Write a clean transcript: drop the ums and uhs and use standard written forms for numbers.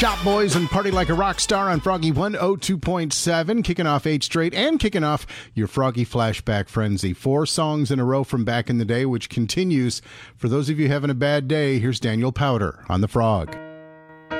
Shop Boys and Party Like a Rock Star on Froggy 102.7, kicking off 8 straight and kicking off your Froggy Flashback Frenzy. 4 songs in a row from back in the day, which continues. For those of you having a bad day, here's Daniel Powter on The Frog.